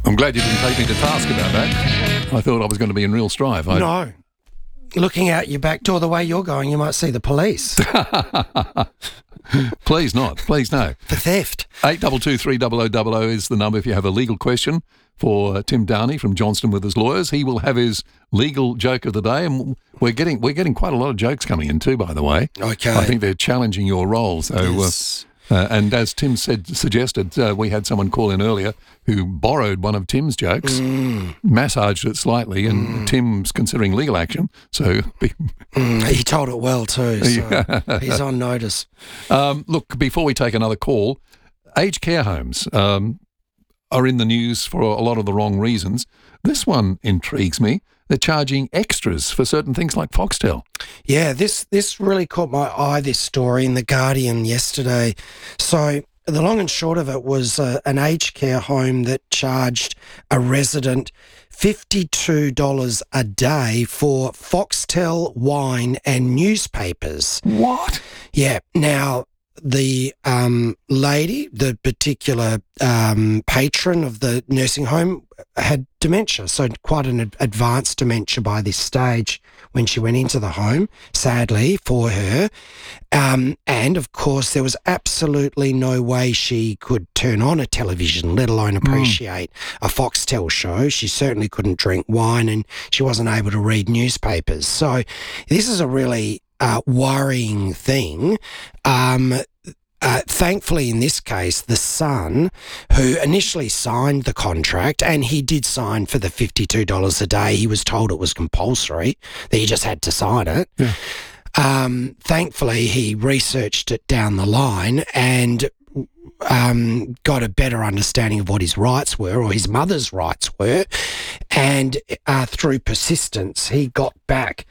I'm glad you didn't take me to task about that. I thought I was going to be in real strife. No. Looking out your back door the way you're going, you might see the police. Please not. Please no. For theft. 82230000 is the number if you have a legal question for Tim Downey from Johnston with his lawyers. He will have his legal joke of the day, and we're getting quite a lot of jokes coming in too, by the way. Okay. I think they're challenging your role. So, Yes. and as Tim suggested, we had someone call in earlier who borrowed one of Tim's jokes, massaged it slightly, and Tim's considering legal action. So, He told it well too, so he's on notice. look, before we take another call, aged care homes are in the news for a lot of the wrong reasons. This one intrigues me. They're charging extras for certain things like Foxtel. Yeah, this really caught my eye, this story in The Guardian yesterday. So the long and short of it was an aged care home that charged a resident $52 a day for Foxtel, wine and newspapers. What? Yeah. Now, the lady, the particular patron of the nursing home, had dementia, so quite an advanced dementia by this stage when she went into the home, sadly for her. And, of course, there was absolutely no way she could turn on a television, let alone appreciate a Foxtel show. She certainly couldn't drink wine, and she wasn't able to read newspapers. So this is a really worrying thing. Thankfully, in this case, the son, who initially signed the contract, and he did sign for the $52 a day, he was told it was compulsory, that he just had to sign it. Yeah. Thankfully, he researched it down the line and got a better understanding of what his rights were, or his mother's rights were, and through persistence, he got back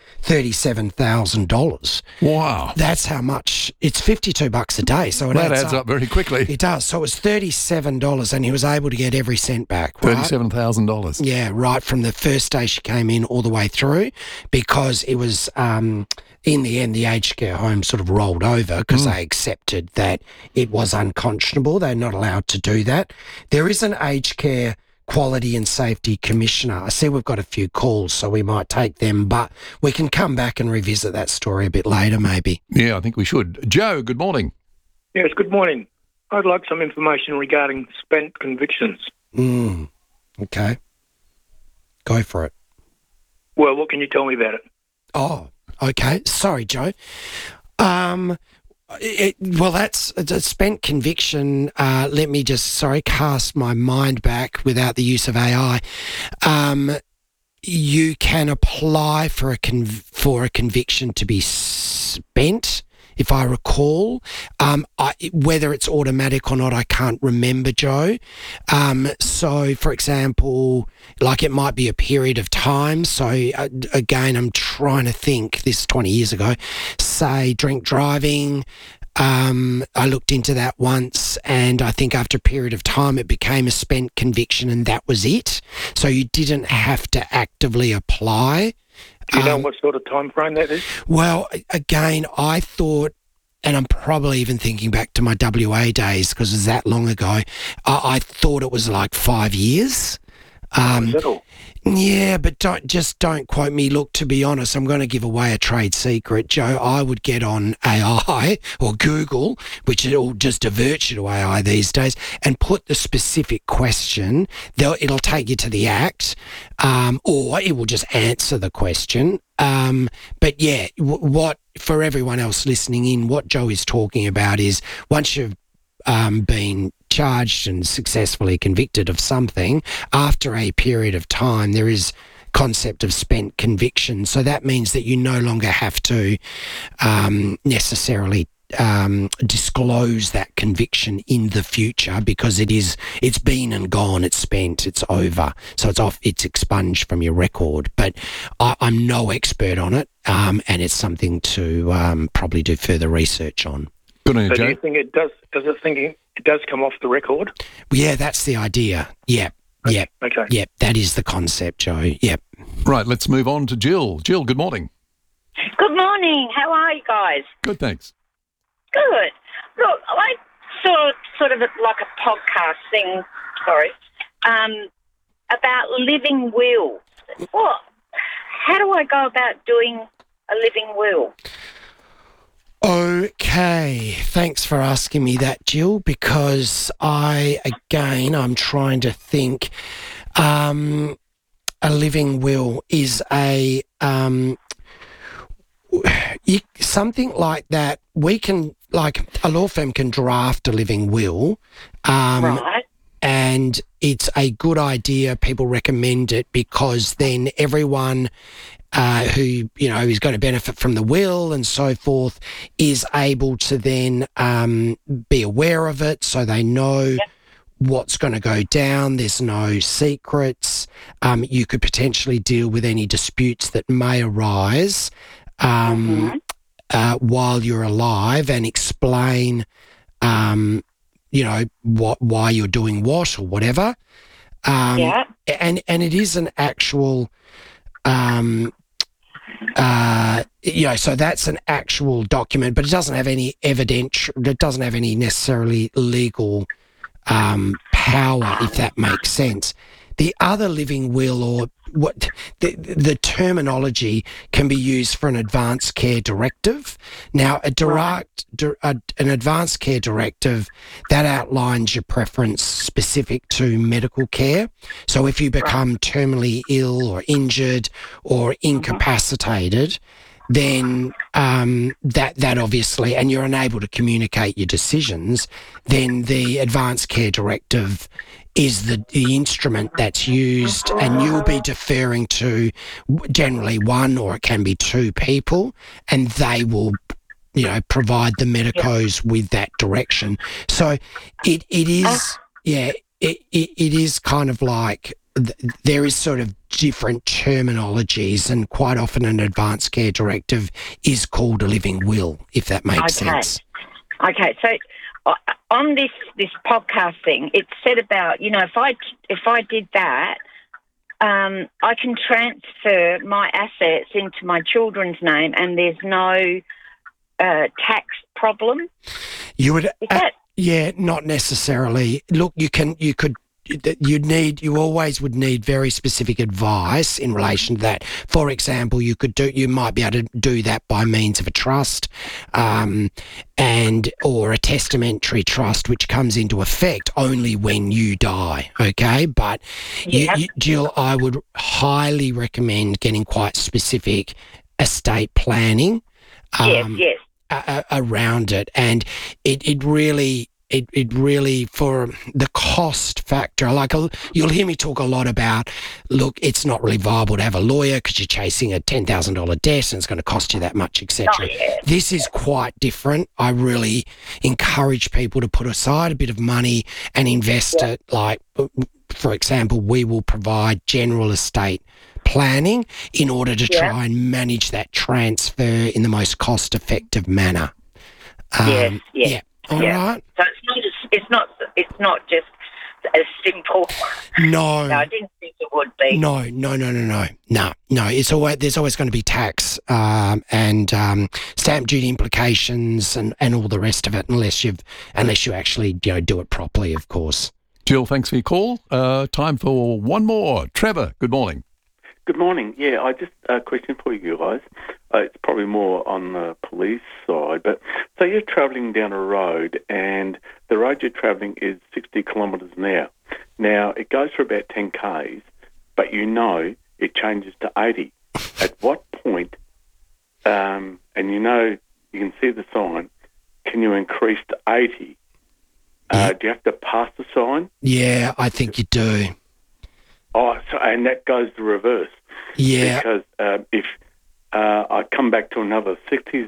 $37,000. Wow. That's how much. It's $52 a day, so it That adds up very quickly. It does. So it was $37, and he was able to get every cent back. Right? $37,000. Yeah, right from the first day she came in all the way through, because it was. In the end, the aged care home sort of rolled over because they accepted that it was unconscionable. They're not allowed to do that. There is an aged care quality and safety commissioner. I see we've got a few calls, so we might take them, but we can come back and revisit that story a bit later, maybe. Yeah, I think we should. Joe, good morning. Yes, good morning. I'd like some information regarding spent convictions. Okay. Go for it. Well, what can you tell me about it? Oh, okay. Sorry, Joe. Well, that's a spent conviction. Let me just, cast my mind back without the use of AI. You can apply for a conviction to be spent, if I recall. Whether it's automatic or not, I can't remember, Joe. So, for example, like it might be a period of time. So, again, I'm trying to think, this is 20 years ago, say drink driving. I looked into that once, and I think after a period of time it became a spent conviction, and that was it. So you didn't have to actively apply. Do you know what sort of time frame that is? Well, again, I thought, and I'm probably even thinking back to my WA days because it was that long ago, I thought it was like 5 years. Is that all? Yeah, but don't quote me. Look, to be honest, I'm going to give away a trade secret, Joe. I would get on AI or Google, which it all just diverts you to AI these days, and put the specific question. It'll take you to the act, or it will just answer the question. But yeah, what for everyone else listening in, what Joe is talking about is once you've been charged and successfully convicted of something, after a period of time, there is concept of spent conviction. So that means that you no longer have to necessarily disclose that conviction in the future, because it's been and gone, it's spent, it's over. So it's expunged from your record. But I'm no expert on it, and it's something to probably do further research on. Good on you, So Joe. do you think it does? Does it think it does come off the record? Yeah, that's the idea. Yep. Okay. Yep, that is the concept, Joe. Yep. Right, let's move on to Jill. Jill, good morning. Good morning. How are you guys? Good, thanks. Good. Look, I saw sort of like a podcast thing, about living wills. What? How do I go about doing a living will? Okay, thanks for asking me that, Jill, because I'm trying to think. A living will is something like that. We can, like, a law firm can draft a living will. Right. And it's a good idea. People recommend it because then everyone who, is going to benefit from the will and so forth is able to then be aware of it, so they know what's going to go down. There's no secrets. You could potentially deal with any disputes that may arise while you're alive and explain why you're doing what or whatever. And it is an actual, so that's an actual document, but it doesn't have any evidence, it doesn't have any necessarily legal power, if that makes sense. The other living will, or what the terminology can be used for an advanced care directive. Now, an advanced care directive, that outlines your preference specific to medical care. So if you become terminally ill or injured or incapacitated, then that obviously, and you're unable to communicate your decisions, then the advanced care directive is the instrument that's used, and you'll be deferring to generally one, or it can be two people, and they will provide the medicos with that direction. So it is kind of like there is sort of different terminologies, and quite often an advanced care directive is called a living will, if that makes sense. Okay, so on this podcast thing, it said about, if I did that, I can transfer my assets into my children's name, and there's no tax problem. You would, not necessarily. Look, you always would need very specific advice in relation to that. For example, you might be able to do that by means of a trust, or a testamentary trust, which comes into effect only when you die. Okay, but Jill, I would highly recommend getting quite specific estate planning. Around it, and it really, for the cost factor, you'll hear me talk a lot about, look, it's not really viable to have a lawyer because you're chasing a $10,000 debt and it's going to cost you that much, etc. This is quite different. I really encourage people to put aside a bit of money and invest it. Like, for example, we will provide general estate planning in order to try and manage that transfer in the most cost-effective manner. All right. So it's not just as simple. No, I didn't think it would be. No. It's always, there's always going to be tax and stamp duty implications and all the rest of it, unless you actually do it properly, of course. Jill, thanks for your call. Time for one more. Trevor, good morning. Good morning. Yeah, I just a question for you guys. It's probably more on the police side, but say you're travelling down a road and the road you're travelling is 60 kilometres an hour. Now, it goes for about 10 k's, but it changes to 80. At what point, and you can see the sign, can you increase to 80? Do you have to pass the sign? Yeah, I think you do. Oh, and that goes the reverse. Yeah. Because if I come back to another 60s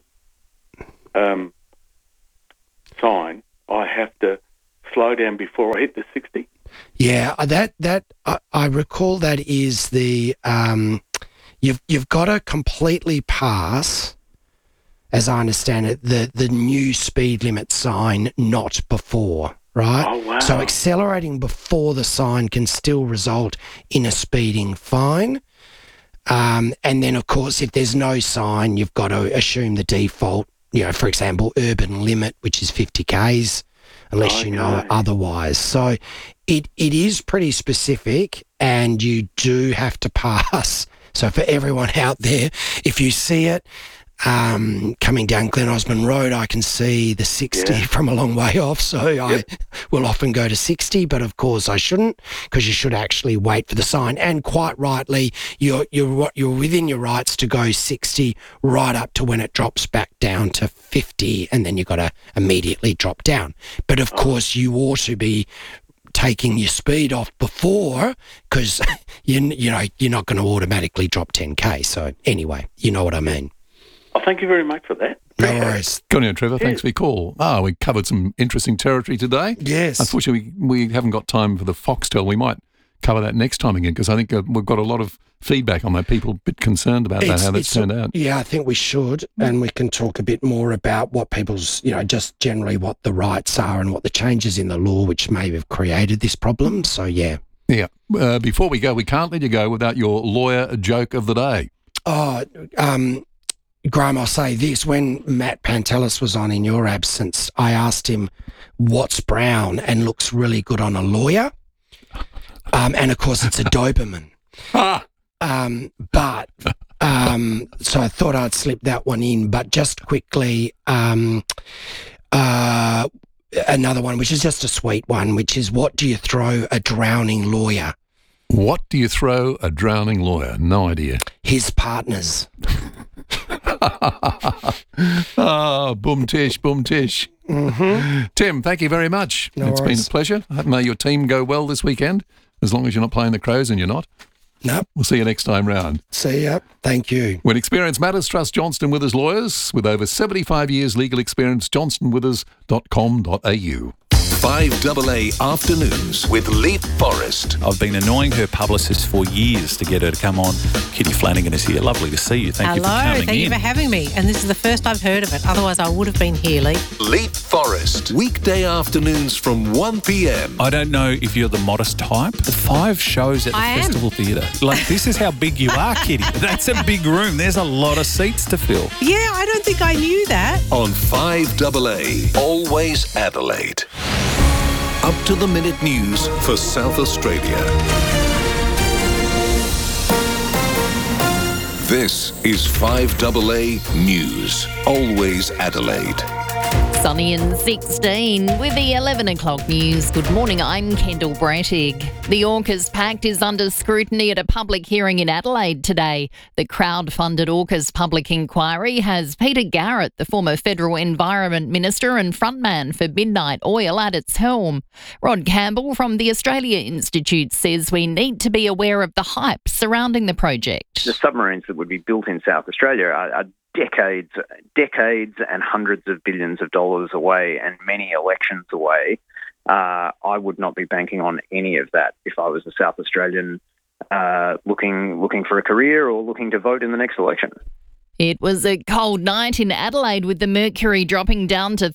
sign, I have to slow down before I hit the 60. Yeah, I recall that is the you've got to completely pass, as I understand it, the new speed limit sign, not before. Right? Oh, wow. So accelerating before the sign can still result in a speeding fine. And then, of course, if there's no sign, you've got to assume the default, for example, urban limit, which is 50 k's, unless you know otherwise. So It is pretty specific, and you do have to pass. So for everyone out there, if you see it coming down Glen Osmond Road, I can see the 60 from a long way off. So I will often go to 60, but of course I shouldn't, because you should actually wait for the sign. And quite rightly, you're within your rights to go 60 right up to when it drops back down to 50, and then you've got to immediately drop down. But of course, you ought to be taking your speed off before, because you're not going to automatically drop 10k. So anyway, you know what I mean. Oh, thank you very much for that. No worries. Good on you, Trevor. Thanks for your call. We covered some interesting territory today. Yes. Unfortunately, we haven't got time for the Foxtel. We might cover that next time again, because I think we've got a lot of feedback on that. People a bit concerned about how that's turned out. Yeah, I think we should, and we can talk a bit more about what people's, just generally what the rights are and what the changes in the law which may have created this problem. So, yeah. Yeah. Before we go, we can't let you go without your lawyer joke of the day. Graham, I'll say this. When Matt Pantelis was on in your absence, I asked him what's brown and looks really good on a lawyer. And, of course, it's a Doberman. So I thought I'd slip that one in. But just quickly, another one, which is just a sweet one, which is, what do you throw a drowning lawyer? What do you throw a drowning lawyer? No idea. His partners. Boom tish, boom tish. Mm-hmm. Tim, thank you very much. It's been a pleasure. May your team go well this weekend, as long as you're not playing the Crows, and you're not. Nope. We'll see you next time round. See ya. Thank you. When experience matters, trust Johnston Withers Lawyers. With over 75 years legal experience, johnstonwithers.com.au. 5AA Afternoons with Leap Forrest. I've been annoying her publicist for years to get her to come on. Kitty Flanagan is here. Lovely to see you. Thank you for coming in. Hello, thank you for having me. And this is the first I've heard of it. Otherwise, I would have been here, Lee. Leap Forrest. Weekday afternoons from 1 p.m. I don't know if you're the modest type, but 5 shows at the Festival Theatre. Like, this is how big you are, Kitty. That's a big room. There's a lot of seats to fill. Yeah, I don't think I knew that. On 5AA, always Adelaide. Up to the minute news for South Australia. This is 5AA News, always Adelaide. Sunny and 16 with the 11 o'clock news. Good morning, I'm Kendall Brettig. The AUKUS Pact is under scrutiny at a public hearing in Adelaide today. The crowd-funded AUKUS public inquiry has Peter Garrett, the former Federal Environment Minister and frontman for Midnight Oil, at its helm. Rod Campbell from the Australia Institute says we need to be aware of the hype surrounding the project. The submarines that would be built in South Australia are decades and hundreds of billions of dollars away and many elections away. I would not be banking on any of that if I was a South Australian looking for a career or looking to vote in the next election. It was a cold night in Adelaide, with the mercury dropping down to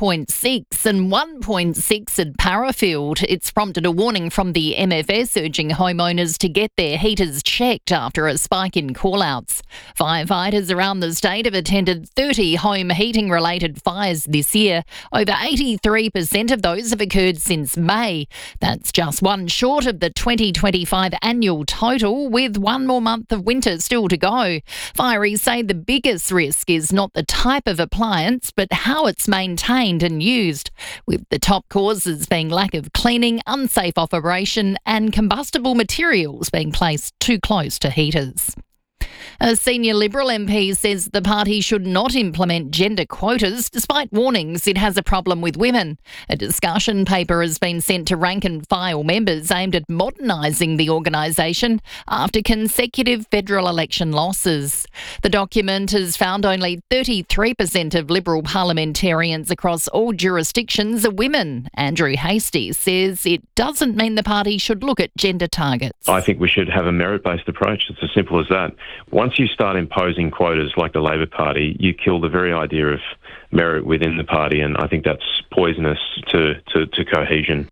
3.6 and 1.6 at Parafield. It's prompted a warning from the MFS urging homeowners to get their heaters checked after a spike in call-outs. Firefighters around the state have attended 30 home heating-related fires this year. Over 83% of those have occurred since May. That's just one short of the 2025 annual total, with one more month of winter still to go. Fireys say the biggest risk is not the type of appliance, but how it's maintained and used, with the top causes being lack of cleaning, unsafe operation, and combustible materials being placed too close to heaters. A senior Liberal MP says the party should not implement gender quotas, despite warnings it has a problem with women. A discussion paper has been sent to rank and file members aimed at modernising the organisation after consecutive federal election losses. The document has found only 33% of Liberal parliamentarians across all jurisdictions are women. Andrew Hastie says it doesn't mean the party should look at gender targets. I think we should have a merit-based approach. It's as simple as that. Once you start imposing quotas like the Labor Party, you kill the very idea of merit within the party, and I think that's poisonous to cohesion.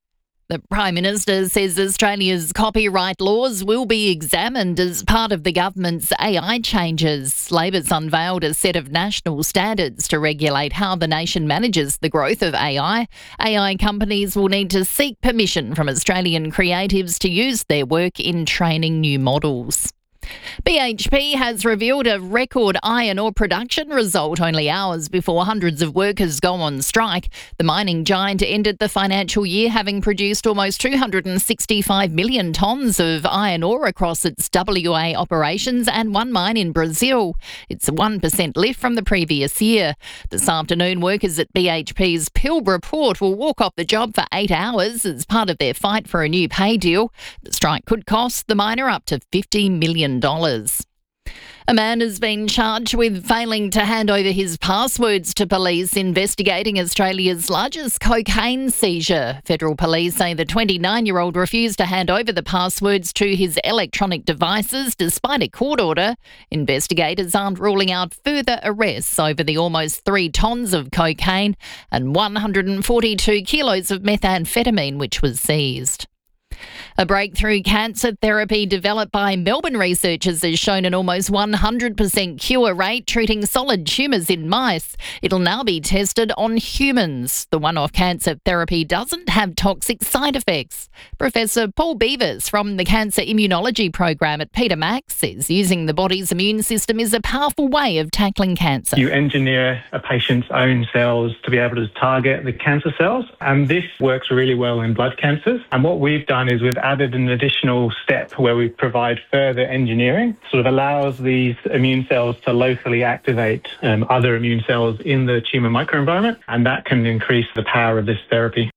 The Prime Minister says Australia's copyright laws will be examined as part of the government's AI changes. Labor's unveiled a set of national standards to regulate how the nation manages the growth of AI. AI companies will need to seek permission from Australian creatives to use their work in training new models. BHP has revealed a record iron ore production result only hours before hundreds of workers go on strike. The mining giant ended the financial year having produced almost 265 million tonnes of iron ore across its WA operations and one mine in Brazil. It's a 1% lift from the previous year. This afternoon, workers at BHP's Pilbara Port will walk off the job for 8 hours as part of their fight for a new pay deal. The strike could cost the miner up to $50 million. A man has been charged with failing to hand over his passwords to police investigating Australia's largest cocaine seizure. Federal police say the 29-year-old refused to hand over the passwords to his electronic devices despite a court order. Investigators aren't ruling out further arrests over the almost 3 tonnes of cocaine and 142 kilos of methamphetamine which was seized. A breakthrough cancer therapy developed by Melbourne researchers has shown an almost 100% cure rate treating solid tumours in mice. It'll now be tested on humans. The one-off cancer therapy doesn't have toxic side effects. Professor Paul Beavers from the Cancer Immunology Program at Peter Mac says using the body's immune system is a powerful way of tackling cancer. You engineer a patient's own cells to be able to target the cancer cells, and this works really well in blood cancers. And what we've done is we've added an additional step where we provide further engineering, sort of allows these immune cells to locally activate other immune cells in the tumour microenvironment, and that can increase the power of this therapy.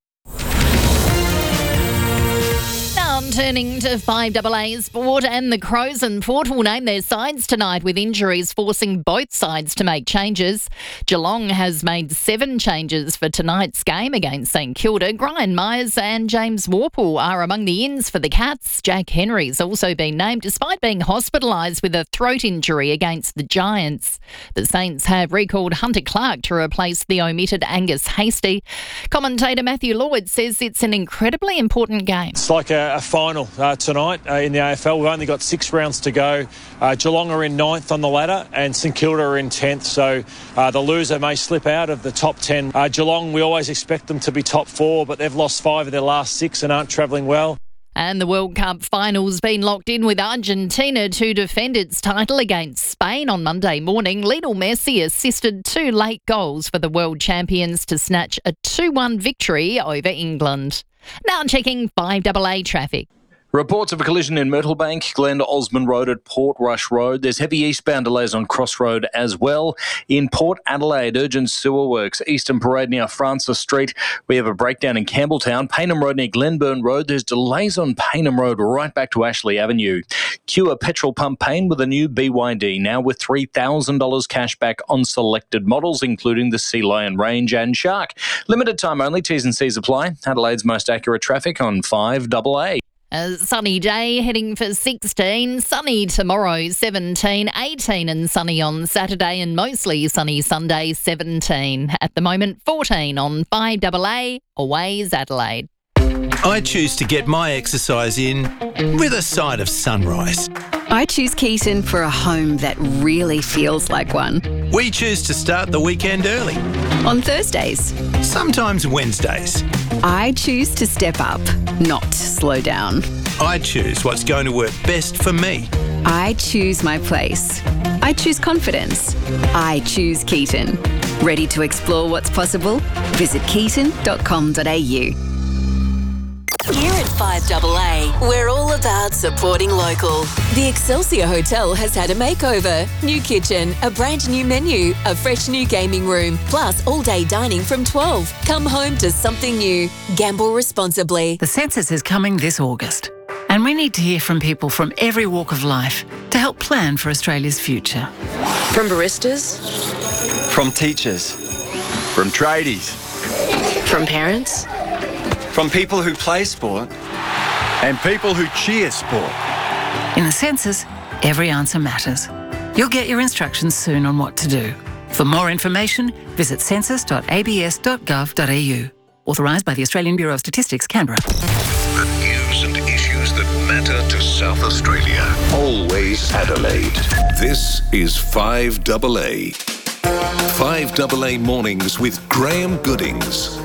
Turning to 5AA sport, and the Crows and Port will name their sides tonight with injuries forcing both sides to make changes. Geelong has made 7 changes for tonight's game against St Kilda. Brian Myers and James Warple are among the ins for the Cats. Jack Henry's also been named despite being hospitalised with a throat injury against the Giants. The Saints have recalled Hunter Clark to replace the omitted Angus Hastie. Commentator Matthew Lloyd says it's an incredibly important game. It's like a final tonight in the AFL. We've only got 6 rounds to go. Geelong are in 9th on the ladder and St Kilda are in 10th, so the loser may slip out of the top 10. Geelong, we always expect them to be top 4, but they've lost 5 of their last 6 and aren't travelling well. And the World Cup final's been locked in with Argentina to defend its title against Spain on Monday morning. Lionel Messi assisted 2 late goals for the world champions to snatch a 2-1 victory over England. Now checking 5AA traffic. Reports of a collision in Myrtle Bank, Glen Osmond Road at Port Rush Road. There's heavy eastbound delays on Cross Road as well. In Port Adelaide, urgent sewer works. Eastern Parade near Francis Street. We have a breakdown in Campbelltown. Payneham Road near Glenburn Road. There's delays on Payneham Road right back to Ashley Avenue. Cure petrol pump pain with a new BYD, now with $3,000 cash back on selected models, including the Sea Lion Range and Shark. Limited time only. T's and C's apply. Adelaide's most accurate traffic on 5AA. A sunny day, heading for 16, sunny tomorrow, 17, 18 and sunny on Saturday and mostly sunny Sunday, 17. At the moment, 14 on 5AA, always Adelaide. I choose to get my exercise in with a side of sunrise. I choose Keaton for a home that really feels like one. We choose to start the weekend early. On Thursdays. Sometimes Wednesdays. I choose to step up, not slow down. I choose what's going to work best for me. I choose my place. I choose confidence. I choose Keaton. Ready to explore what's possible? Visit keaton.com.au. Here at 5AA, we're all about supporting local. The Excelsior Hotel has had a makeover. New kitchen, a brand new menu, a fresh new gaming room, plus all-day dining from 12. Come home to something new. Gamble responsibly. The census is coming this August, and we need to hear from people from every walk of life to help plan for Australia's future. From baristas, from teachers, from tradies, from parents, from people who play sport and people who cheer sport. In the census, every answer matters. You'll get your instructions soon on what to do. For more information, visit census.abs.gov.au. Authorised by the Australian Bureau of Statistics, Canberra. Parramatta to South Australia. Always Adelaide. This is 5AA. 5AA Mornings with Graham Goodings.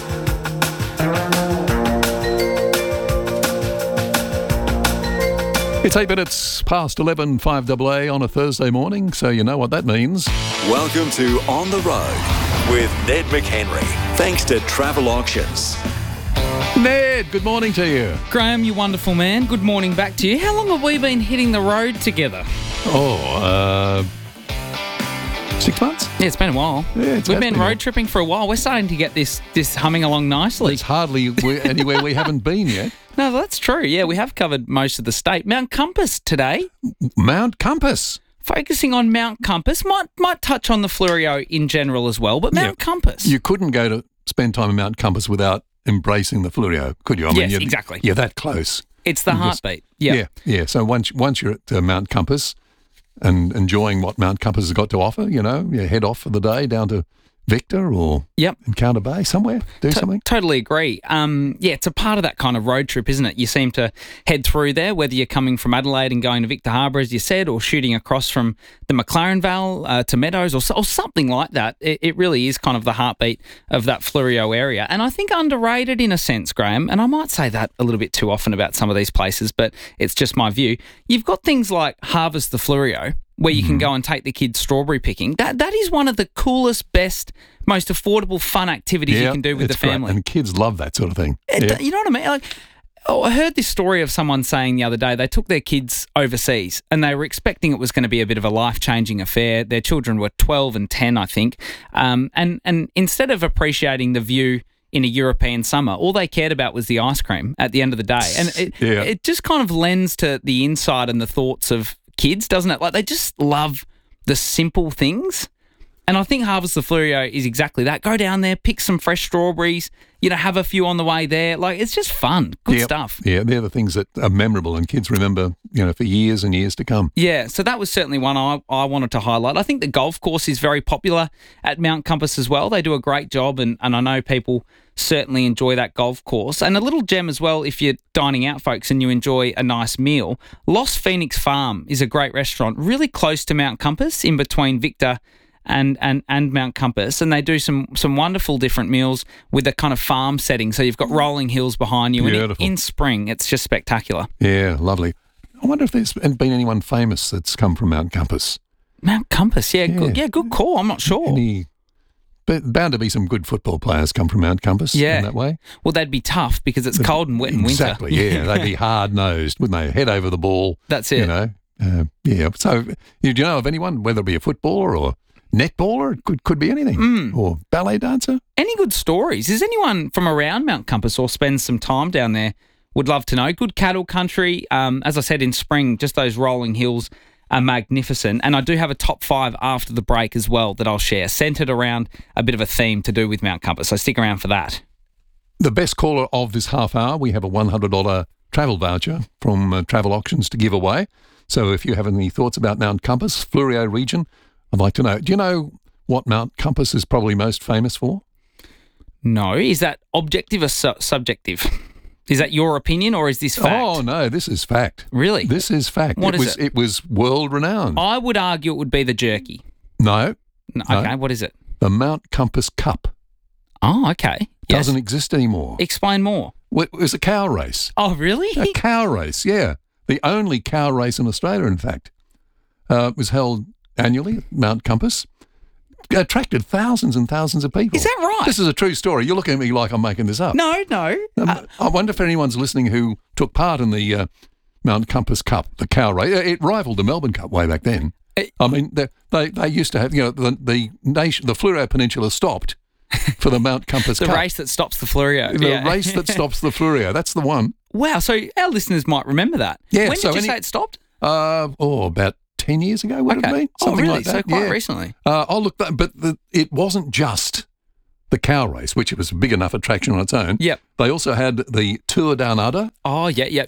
It's 8 minutes past 11, 5AA on a Thursday morning, so you know what that means. Welcome to On the Road with Ned McHenry. Thanks to Travel Auctions. Ned, good morning to you. Graham, you wonderful man. Good morning back to you. How long have we been hitting the road together? 6 months? Yeah, it's been a while. Yeah, We've been road tripping for a while. We're starting to get this humming along nicely. It's hardly anywhere we haven't been yet. No, that's true. Yeah, we have covered most of the state. Mount Compass today. Mount Compass. Focusing on Mount Compass. Might touch on the Fleurieu in general as well, but Mount Compass. You couldn't go to spend time in Mount Compass without embracing the Fleurieu, could you? I mean, exactly. You're that close. It's the heartbeat. Yeah. So once you're at Mount Compass and enjoying what Mount Compass has got to offer, you head off for the day down to Victor or Encounter Bay, somewhere, do something. Totally agree. It's a part of that kind of road trip, isn't it? You seem to head through there, whether you're coming from Adelaide and going to Victor Harbour, as you said, or shooting across from the McLaren Vale to Meadows or something like that. It really is kind of the heartbeat of that Fleurieu area. And I think underrated in a sense, Graham, and I might say that a little bit too often about some of these places, but it's just my view. You've got things like Harvest the Fleurieu, where you can go and take the kids strawberry picking. That is one of the coolest, best, most affordable, fun activities you can do with the family. Great. And kids love that sort of thing. You know what I mean? I heard this story of someone saying the other day they took their kids overseas and they were expecting it was going to be a bit of a life-changing affair. Their children were 12 and 10, I think. And instead of appreciating the view in a European summer, all they cared about was the ice cream at the end of the day. And it just kind of lends to the insight and the thoughts of kids, doesn't it? Like, they just love the simple things. And I think Harvest the Fleurieu is exactly that. Go down there, pick some fresh strawberries, have a few on the way there. Like, it's just fun. Good stuff. Yeah, they're the things that are memorable and kids remember, for years and years to come. Yeah, so that was certainly one I wanted to highlight. I think the golf course is very popular at Mount Compass as well. They do a great job, and I know people certainly enjoy that golf course. And a little gem as well, if you're dining out, folks, and you enjoy a nice meal, Lost Phoenix Farm is a great restaurant, really close to Mount Compass, in between Victor and Mount Compass, and they do some wonderful different meals with a kind of farm setting. So you've got rolling hills behind you. Beautiful. And in spring, it's just spectacular. Yeah, lovely. I wonder if there's been anyone famous that's come from Mount Compass. Mount Compass, good call. I'm not sure. But bound to be some good football players come from Mount Compass in that way. Well, they'd be tough because it's cold and wet in winter. Exactly, yeah. They'd be hard-nosed, wouldn't they? Head over the ball. That's it. So, do you know of anyone, whether it be a footballer or netballer? It could be anything. Or ballet dancer? Any good stories? Is anyone from around Mount Compass or spends some time down there? Would love to know. Good cattle country. As I said, in spring, just those rolling hills are magnificent. And I do have a top 5 after the break as well that I'll share, centred around a bit of a theme to do with Mount Compass. So stick around for that. The best caller of this half hour, we have a $100 travel voucher from Travel Auctions to give away. So if you have any thoughts about Mount Compass, Fleurieu region, I'd like to know. Do you know what Mount Compass is probably most famous for? No. Is that objective or subjective? Is that your opinion or is this fact? Oh, no, this is fact. Really? This is fact. What is it? It was world-renowned. I would argue it would be the jerky. No. Okay, what is it? The Mount Compass Cup. Oh, okay. Doesn't exist anymore. Explain more. Well, it was a cow race. Oh, really? A cow race, yeah. The only cow race in Australia, in fact. It was held annually at Mount Compass. Attracted thousands and thousands of people. Is that right? This is a true story. You're looking at me like I'm making this up. No. I wonder if anyone's listening who took part in the Mount Compass Cup, the cow race. It rivaled the Melbourne Cup way back then. I mean, they used to have, the Fleurieu Peninsula stopped for the Mount Compass Cup. The race that stops the Fleurieu. The race that stops the Fleurieu. That's the one. Wow. So our listeners might remember that. Yeah. When did you say it stopped? About 10 years ago, would it be? Something really? like that. So quite recently. I'll look that, but it wasn't just the cow race, which it was a big enough attraction on its own. Yep. They also had the Tour Down Under. Oh, yep.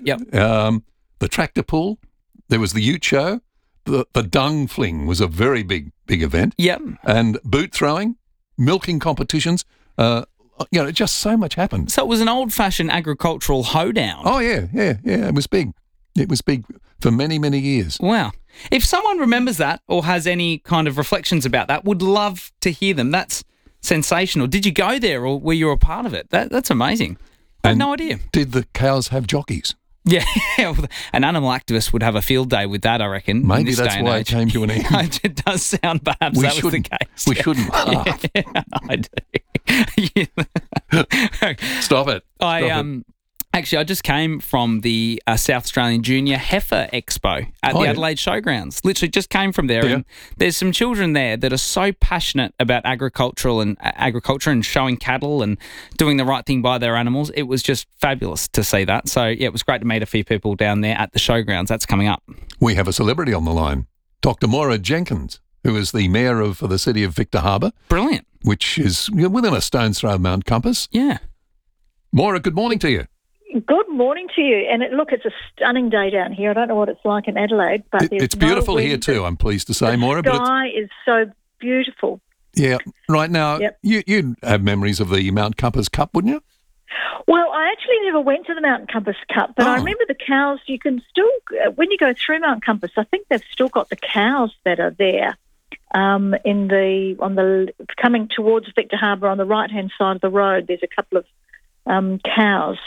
The tractor pull. There was the ute show. The dung fling was a very big event. Yep. And boot throwing, milking competitions. Just so much happened. So it was an old-fashioned agricultural hoedown. Oh, yeah. It was big. It was big for many, many years. Wow. If someone remembers that or has any kind of reflections about that, would love to hear them. That's sensational. Did you go there or were you a part of it? That's amazing. I had no idea. Did the cows have jockeys? Yeah, an animal activist would have a field day with that, I reckon. Maybe that's why it came to an end. It does sound perhaps that was the case. We shouldn't laugh. Yeah, I do. Stop it. Actually, I just came from the South Australian Junior Heifer Expo at the Adelaide Showgrounds. Literally just came from there. Yeah. And there's some children there that are so passionate about agriculture and showing cattle and doing the right thing by their animals. It was just fabulous to see that. So, yeah, it was great to meet a few people down there at the Showgrounds. That's coming up. We have a celebrity on the line, Dr. Maura Jenkins, who is the mayor of the city of Victor Harbor. Brilliant. Which is within a stone's throw of Mount Compass. Yeah. Maura, good morning to you. Good morning to you. And it's a stunning day down here. I don't know what it's like in Adelaide, but it's beautiful here too, I'm pleased to say, Maura. The sky is so beautiful. Yeah. Right now, you have memories of the Mount Compass Cup, wouldn't you? Well, I actually never went to the Mount Compass Cup, but I remember the cows. You can still, when you go through Mount Compass, I think they've still got the cows that are there. Coming towards Victor Harbor on the right-hand side of the road, there's a couple of cows.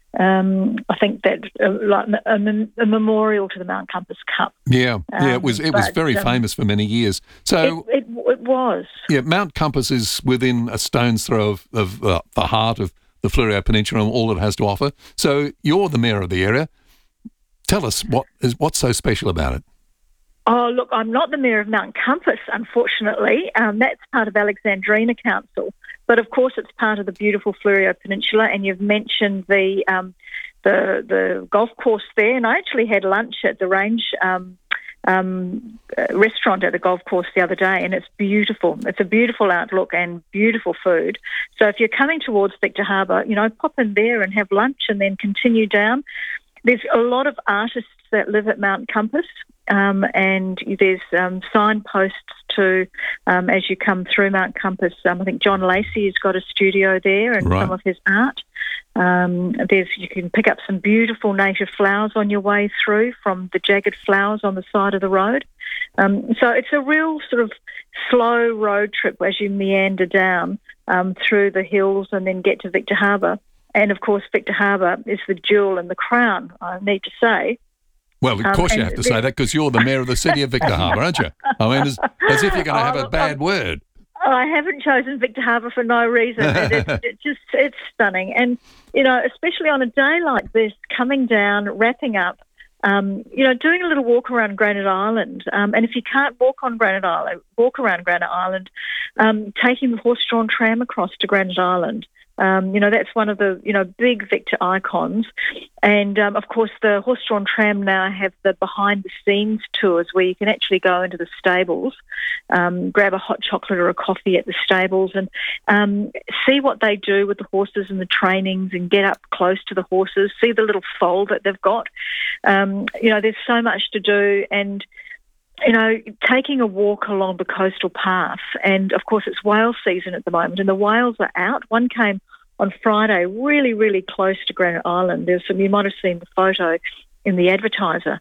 I think that like a memorial to the Mount Compass Cup. Yeah, it was very famous for many years. So it was. Yeah, Mount Compass is within a stone's throw of the heart of the Fleurieu Peninsula and all it has to offer. So you're the mayor of the area. Tell us what's so special about it. Oh, look, I'm not the mayor of Mount Compass, unfortunately. That's part of Alexandrina Council. But, of course, it's part of the beautiful Fleurieu Peninsula, and you've mentioned the golf course there. And I actually had lunch at the Range restaurant at the golf course the other day, and it's beautiful. It's a beautiful outlook and beautiful food. So if you're coming towards Victor Harbor, pop in there and have lunch and then continue down. There's a lot of artists that live at Mount Compass, and there's signposts to as you come through Mount Compass. I think John Lacey has got a studio there and some of his art. You can pick up some beautiful native flowers on your way through from the jagged flowers on the side of the road. So it's a real sort of slow road trip as you meander down through the hills and then get to Victor Harbor. And, of course, Victor Harbor is the jewel and the crown, I need to say. Well, of course you have to say that because you're the mayor of the city of Victor Harbor, aren't you? I mean, as if you're going to have a bad word. I haven't chosen Victor Harbor for no reason. It's stunning. And, especially on a day like this, coming down, wrapping up, doing a little walk around Granite Island. And if you can't walk around Granite Island, taking the horse-drawn tram across to Granite Island. That's one of the, big Victor icons. And, of course, the horse-drawn tram now have the behind-the-scenes tours where you can actually go into the stables, grab a hot chocolate or a coffee at the stables and see what they do with the horses and the trainings and get up close to the horses, see the little foal that they've got. There's so much to do and taking a walk along the coastal path. And, of course, it's whale season at the moment, and the whales are out. One came on Friday really, really close to Granite Island. You might have seen the photo in the advertiser.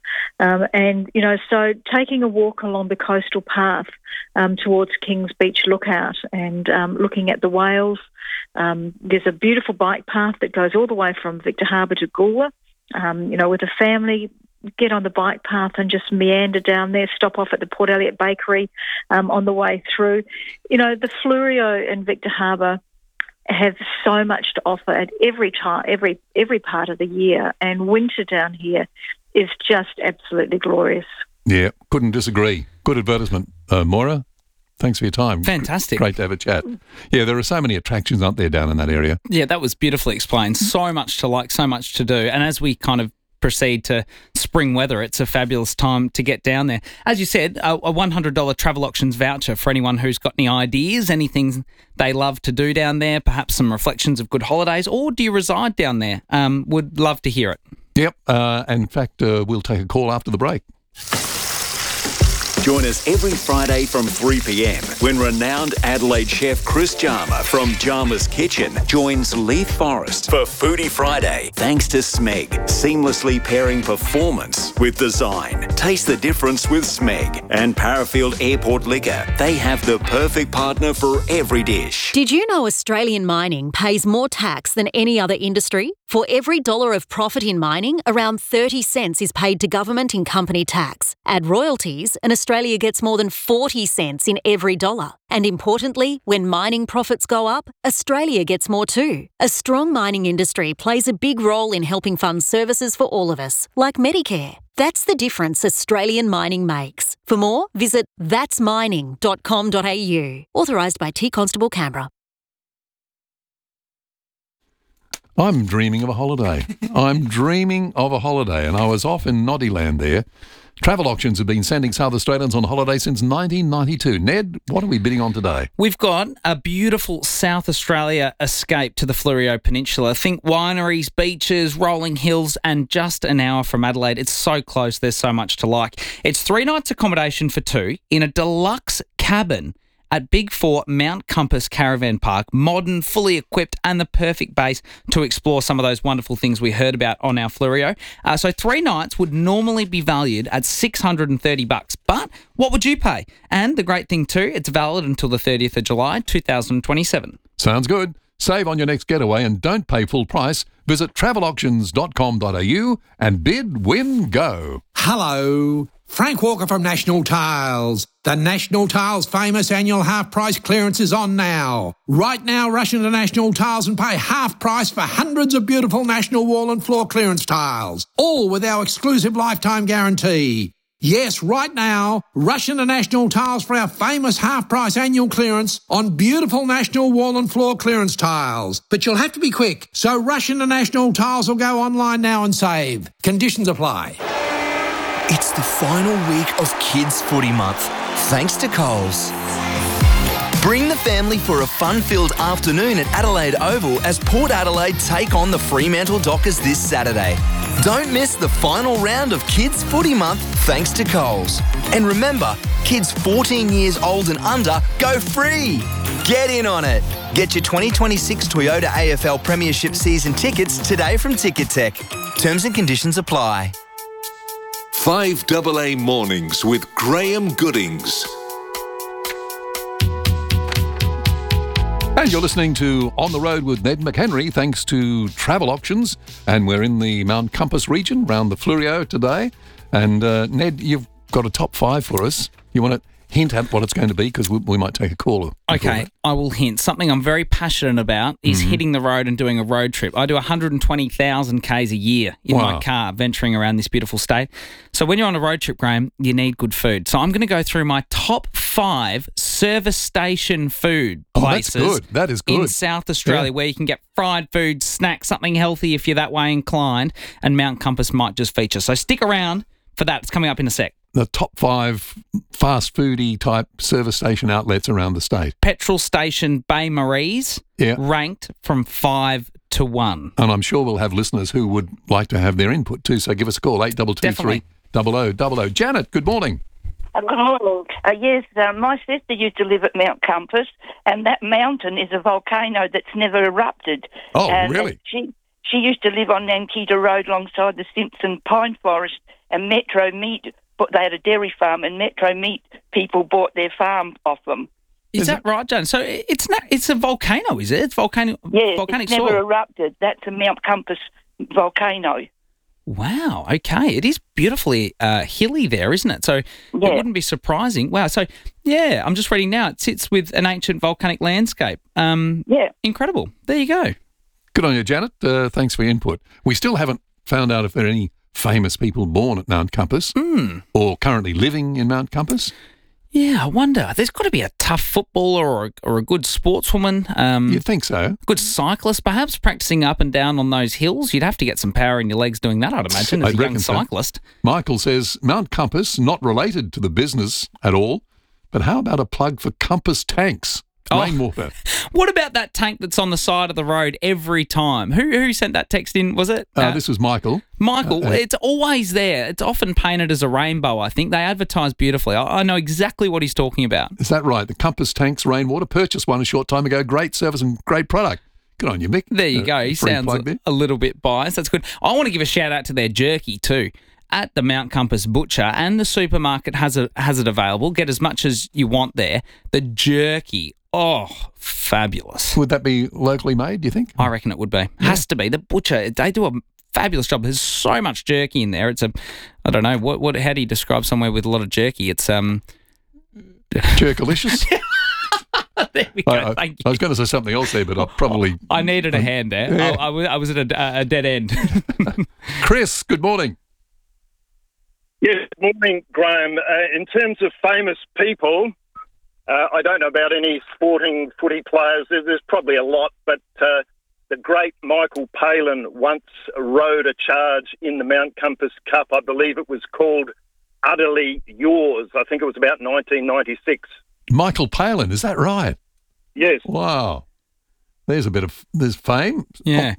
So taking a walk along the coastal path towards Kings Beach Lookout and looking at the whales. There's a beautiful bike path that goes all the way from Victor Harbor to Goolwa. With a family, get on the bike path and just meander down there, stop off at the Port Elliot Bakery on the way through. The Fleurieu and Victor Harbor have so much to offer at every part of the year, and winter down here is just absolutely glorious. Yeah, couldn't disagree. Good advertisement, Maura. Thanks for your time. Fantastic. Great to have a chat. Yeah, there are so many attractions, aren't there, down in that area? Yeah, that was beautifully explained. So much to like, so much to do. And as we kind of proceed to spring weather, it's a fabulous time to get down there. As you said, a $100 Travel Auctions voucher for anyone who's got any ideas, anything they love to do down there, perhaps some reflections of good holidays, or do you reside down there? Would love to hear it. Yep. In fact, we'll take a call after the break. Join us every Friday from 3 p.m. when renowned Adelaide chef Chris Jarmer from Jarmer's Kitchen joins Leith Forrest for Foodie Friday. Thanks to Smeg, seamlessly pairing performance with design. Taste the difference with Smeg and Parafield Airport Liquor. They have the perfect partner for every dish. Did you know Australian mining pays more tax than any other industry? For every $1 of profit in mining, around 30 cents is paid to government in company tax. Add royalties, and Australia gets more than 40 cents in every dollar. And importantly, when mining profits go up, Australia gets more too. A strong mining industry plays a big role in helping fund services for all of us, like Medicare. That's the difference Australian mining makes. For more, visit thatsmining.com.au. Authorised by T Constable Canberra. I'm dreaming of a holiday. I'm dreaming of a holiday, and I was off in Noddyland there. Travel Auctions have been sending South Australians on holiday since 1992. Ned, what are we bidding on today? We've got a beautiful South Australia escape to the Fleurieu Peninsula. Think wineries, beaches, rolling hills, and just an hour from Adelaide. It's so close. There's so much to like. It's 3 nights accommodation for 2 in a deluxe cabin at Big 4 Mount Compass Caravan Park, modern, fully equipped, and the perfect base to explore some of those wonderful things we heard about on our Fleurieu. So 3 nights would normally be valued at $630, but what would you pay? And the great thing too, it's valid until the 30th of July, 2027. Sounds good. Save on your next getaway and don't pay full price. Visit travelauctions.com.au and bid, win, go. Hello. Frank Walker from National Tiles. The National Tiles famous annual half-price clearance is on now. Right now, rush into National Tiles and pay half price for hundreds of beautiful national wall and floor clearance tiles, all with our exclusive lifetime guarantee. Yes, right now, rush into National Tiles for our famous half-price annual clearance on beautiful national wall and floor clearance tiles. But you'll have to be quick, so rush into National Tiles or go online now and save. Conditions apply. It's the final week of Kids Footy Month, thanks to Coles. Bring the family for a fun-filled afternoon at Adelaide Oval as Port Adelaide take on the Fremantle Dockers this Saturday. Don't miss the final round of Kids Footy Month thanks to Coles. And remember, kids 14 years old and under go free. Get in on it. Get your 2026 Toyota AFL Premiership season tickets today from Ticketek. Terms and conditions apply. 5AA Mornings with Graham Goodings. And you're listening to On the Road with Ned McHenry, thanks to Travel Auctions. And we're in the Mount Compass region, around the Fleurieu today. And Ned, you've got a top 5 for us. You want to hint at what it's going to be? Because we might take a call. Okay, I will hint. Something I'm very passionate about is hitting the road and doing a road trip. I do 120,000 Ks a year in my car, venturing around this beautiful state. So when you're on a road trip, Graham, you need good food. So I'm going to go through my top 5 service station food places. That's good. That is good. In South Australia, where you can get fried food, snacks, something healthy if you're that way inclined, and Mount Compass might just feature. So stick around for that. It's coming up in a sec. The top 5 fast foodie type service station outlets around the state. Petrol station Bay Marie's, ranked from 5 to 1. And I'm sure we'll have listeners who would like to have their input too, so give us a call, 8223 0000. Janet, good morning. Good morning. Yes, my sister used to live at Mount Compass, and that mountain is a volcano that's never erupted. Oh, and really? She used to live on Nankita Road alongside the Simpson Pine Forest, and Metro Meat, they had a dairy farm, and Metro Meat people bought their farm off them. Is that right, Jan? So it's a volcano, is it? It's volcanic it's never soil. erupted. That's a Mount Compass volcano. Wow, okay. It is beautifully hilly there, isn't it? So it wouldn't be surprising. Wow, so yeah, I'm just reading now. It sits with an ancient volcanic landscape. Incredible. There you go. Good on you, Janet. Thanks for your input. We still haven't found out if there are any famous people born at Mount Compass or currently living in Mount Compass. Yeah, I wonder. There's got to be a tough footballer or a good sportswoman. You'd think so. Good cyclist, perhaps, practicing up and down on those hills. You'd have to get some power in your legs doing that, I'd imagine, as a young cyclist. So. Michael says, Mount Compass, not related to the business at all, but how about a plug for Compass tanks? rainwater. What about that tank that's on the side of the road every time? Who sent that text in, was it? This was Michael. Michael, it's always there. It's often painted as a rainbow, I think. They advertise beautifully. I know exactly what he's talking about. Is that right? The Compass Tanks Rainwater, purchased one a short time ago. Great service and great product. Good on you, Mick. There you go. He sounds a little bit biased. That's good. I want to give a shout out to their jerky too. At the Mount Compass Butcher, and the supermarket has it available. Get as much as you want there. The jerky, fabulous. Would that be locally made, do you think? I reckon it would be. Yeah. Has to be. The butcher, they do a fabulous job. There's so much jerky in there. It's I don't know, how do you describe somewhere with a lot of jerky? It's Jerkalicious? There we go. Thank you. I was going to say something else there, but I needed a hand there. Yeah. I was at a dead end. Chris, good morning. Yes, good morning, Graham. In terms of famous people, I don't know about any sporting footy players. There's probably a lot, but the great Michael Palin once rode a charge in the Mount Compass Cup. I believe it was called Utterly Yours. I think it was about 1996. Michael Palin, is that right? Yes. Wow. There's fame. Yeah.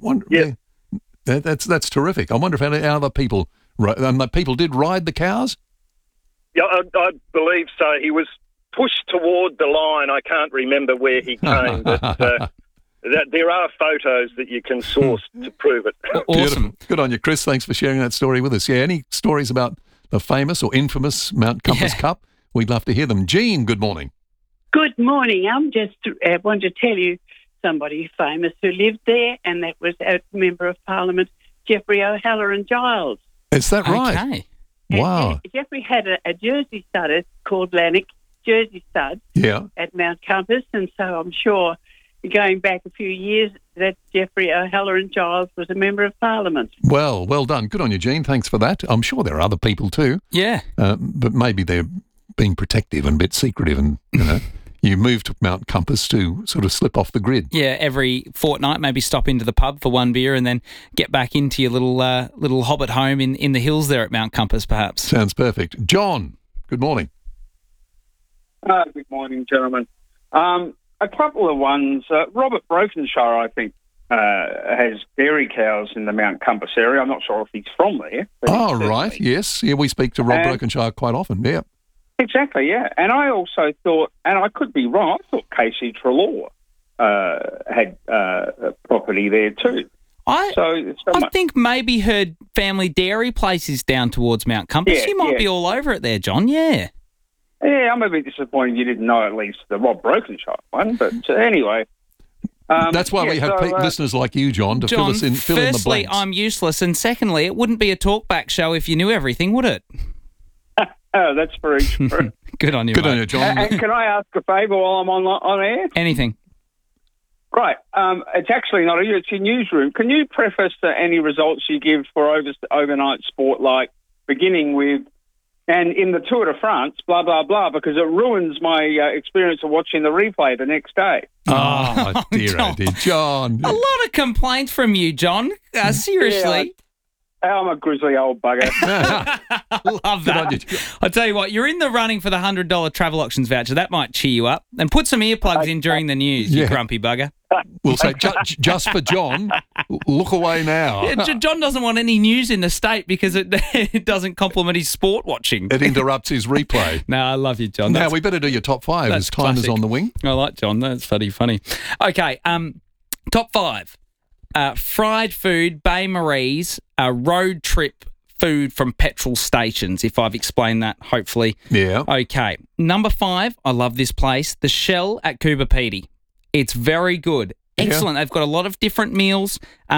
That's terrific. I wonder if any other people... people did ride the cows? Yeah, I believe so. He was pushed toward the line. I can't remember where he came, but there are photos that you can source to prove it. Awesome. Beautiful. Good on you, Chris. Thanks for sharing that story with us. Yeah, any stories about the famous or infamous Mount Compass Cup? We'd love to hear them. Jean, good morning. Good morning. I'm just wanted to tell you somebody famous who lived there, and that was a Member of Parliament, Jeffrey O'Halloran Giles. Is that right? Okay. Wow. Jeffrey had a jersey stud called Lanark Jersey Stud at Mount Compass, and so I'm sure going back a few years that Jeffrey O'Halloran Giles was a Member of Parliament. Well done. Good on you, Jean. Thanks for that. I'm sure there are other people too. Yeah. But maybe they're being protective and a bit secretive and, you moved to Mount Compass to sort of slip off the grid. Yeah, every fortnight maybe stop into the pub for one beer and then get back into your little hobbit home in the hills there at Mount Compass, perhaps. Sounds perfect. John, good morning. Good morning, gentlemen. A couple of ones. Robert Brokenshire, I think, has dairy cows in the Mount Compass area. I'm not sure if he's from there. Oh, right, yes. Yeah, we speak to Rob Brokenshire quite often, yeah. Exactly, yeah. And I also thought, and I could be wrong, I thought Casey Treloar had property there too. I think maybe her family dairy place is down towards Mount Compass. Yeah, you might be all over it there, John, yeah. Yeah, I'm a bit disappointed you didn't know at least the Rob Brokenshire one, but anyway... That's why we have listeners like you, John, to fill in the blanks. Firstly, I'm useless, and secondly, it wouldn't be a talkback show if you knew everything, would it? Oh, that's very true. Good on you, Good mate. on you, John. And can I ask a favour while I'm on air? Anything. Right. It's actually not you, it's your newsroom. Can you preface any results you give for overnight sport, like beginning with, and in the Tour de France, blah, blah, blah, because it ruins my experience of watching the replay the next day. Oh, dear, John. oh dear. John. A lot of complaints from you, John. Seriously. I'm a grizzly old bugger. Love that. I'll tell you what, you're in the running for the $100 travel auctions voucher. That might cheer you up. And put some earplugs in during the news, you grumpy bugger. We'll say, just for John, look away now. Yeah, John doesn't want any news in the state because it doesn't complement his sport watching. It interrupts his replay. No, I love you, John. Now, we better do your top five as time is on the wing. I like John. That's funny. Okay, top five. Fried food, Bay Marie's, road trip food from petrol stations, if I've explained that, hopefully. Yeah. Okay. Number 5, I love this place, the Shell at Coober Pedy. It's very good. Excellent. They've got a lot of different meals.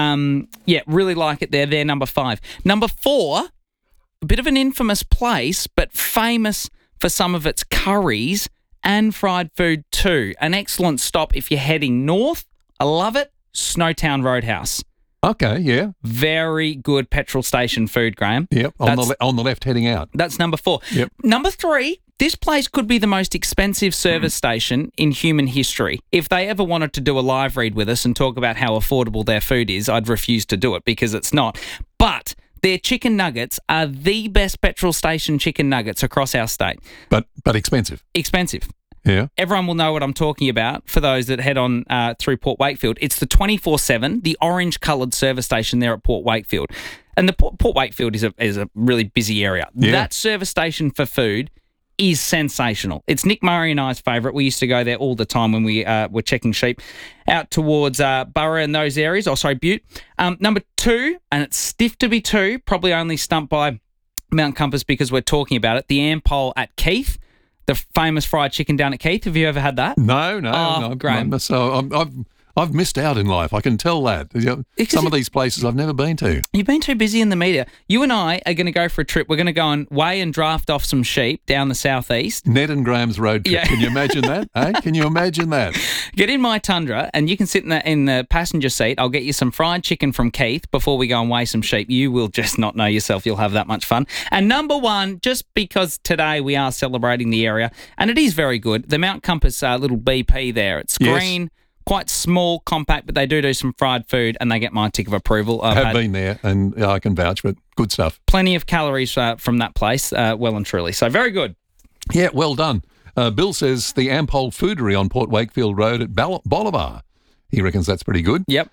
Really like it there. They're number 5. Number 4, a bit of an infamous place, but famous for some of its curries and fried food too. An excellent stop if you're heading north. I love it. Snowtown Roadhouse. Okay, yeah. Very good petrol station food, Graham. Yep, on the left heading out. That's number 4. Yep. Number 3, this place could be the most expensive service station in human history. If they ever wanted to do a live read with us and talk about how affordable their food is, I'd refuse to do it because it's not. But their chicken nuggets are the best petrol station chicken nuggets across our state. But expensive. Expensive. Yeah. Everyone will know what I'm talking about for those that head on through Port Wakefield. It's the 24/7, the orange-coloured service station there at Port Wakefield. And the Port Wakefield is a really busy area. Yeah. That service station for food is sensational. It's Nick Murray and I's favourite. We used to go there all the time when we were checking sheep out towards Burra and those areas. Butte. Number 2, and it's stiff to be 2, probably only stumped by Mount Compass because we're talking about it, the Ampol at Keith. The famous fried chicken down at Keith. Have you ever had that? No. Graham. So I've missed out in life. I can tell that. Some of these places I've never been to. You've been too busy in the media. You and I are going to go for a trip. We're going to go and weigh and draft off some sheep down the southeast. Ned and Graham's road trip. Yeah. Can you imagine that? Hey? Can you imagine that? Get in my Tundra and you can sit in the passenger seat. I'll get you some fried chicken from Keith before we go and weigh some sheep. You will just not know yourself. You'll have that much fun. And number 1, just because today we are celebrating the area, and it is very good, the Mount Compass little BP there. It's green. Quite small, compact, but they do some fried food and they get my tick of approval. I have been there and I can vouch for it. Good stuff. Plenty of calories from that place, well and truly. So very good. Yeah, well done. Bill says the Ampol Foodery on Port Wakefield Road at Bolivar. He reckons that's pretty good. Yep.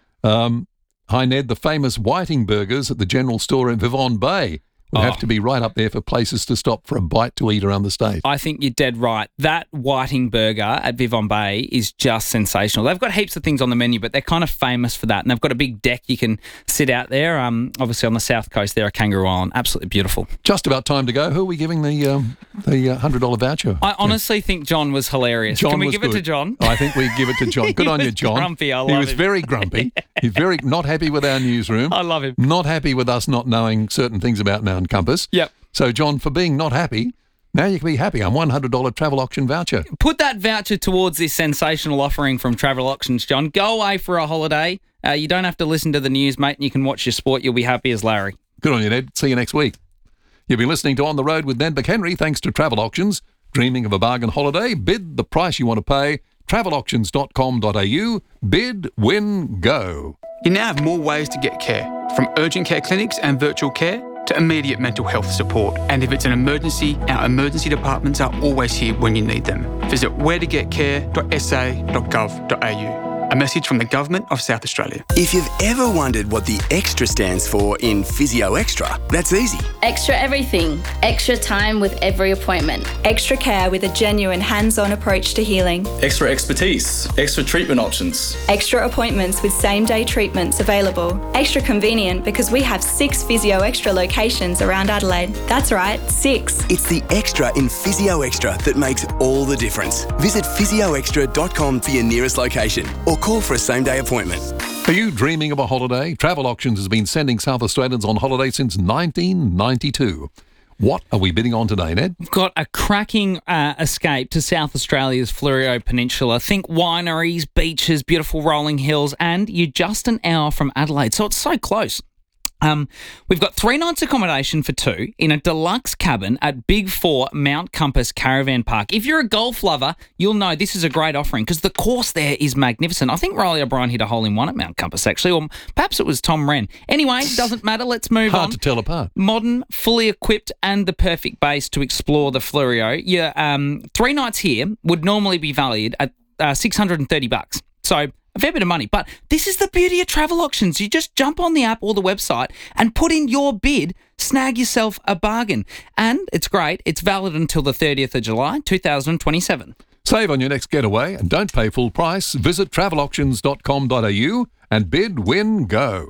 Hi, Ned. The famous Whiting Burgers at the general store in Vivon Bay would have to be right up there for places to stop for a bite to eat around the state. I think you're dead right. That Whiting Burger at Vivon Bay is just sensational. They've got heaps of things on the menu, but they're kind of famous for that. And they've got a big deck you can sit out there. Obviously on the south coast there at Kangaroo Island. Absolutely beautiful. Just about time to go. Who are we giving the $100 voucher? I honestly think John was hilarious. Can we give it to John? I think we give it to John. Good on you, John. Grumpy. I love him. He was very grumpy. He's very not happy with our newsroom. I love him. Not happy with us not knowing certain things about Mount Compass. Yep. So, John, for being not happy, now you can be happy. I'm $100 travel auction voucher. Put that voucher towards this sensational offering from Travel Auctions, John. Go away for a holiday. You don't have to listen to the news, mate, and you can watch your sport. You'll be happy as Larry. Good on you, Ned. See you next week. You'll be listening to On the Road with Ned McHenry, thanks to Travel Auctions. Dreaming of a bargain holiday? Bid the price you want to pay. travelauctions.com.au. Bid, win, go. You now have more ways to get care, from urgent care clinics and virtual care to immediate mental health support. And if it's an emergency, our emergency departments are always here when you need them. Visit wheretogетcare.sa.gov.au. A message from the Government of South Australia. If you've ever wondered what the extra stands for in Physio Extra, that's easy. Extra everything. Extra time with every appointment. Extra care with a genuine hands-on approach to healing. Extra expertise. Extra treatment options. Extra appointments with same-day treatments available. Extra convenient because we have 6 Physio Extra locations around Adelaide. That's right, 6. It's the extra in Physio Extra that makes all the difference. Visit physioextra.com for your nearest location or call for a same-day appointment. Are you dreaming of a holiday? Travel Auctions has been sending South Australians on holiday since 1992. What are we bidding on today, Ned? We've got a cracking escape to South Australia's Fleurieu Peninsula. Think wineries, beaches, beautiful rolling hills, and you're just an hour from Adelaide, so it's so close. We've got 3 nights accommodation for 2 in a deluxe cabin at Big 4 Mount Compass Caravan Park. If you're a golf lover, you'll know this is a great offering because the course there is magnificent. I think Riley O'Brien hit a hole-in-one at Mount Compass, actually, or perhaps it was Tom Wren. Anyway, doesn't matter. Let's move on. Hard to tell apart. Modern, fully equipped, and the perfect base to explore the Fleurieu. 3 nights here would normally be valued at $630. So a fair bit of money. But this is the beauty of Travel Auctions. You just jump on the app or the website and put in your bid, snag yourself a bargain. And it's great. It's valid until the 30th of July, 2027. Save on your next getaway and don't pay full price. Visit travelauctions.com.au and bid, win, go.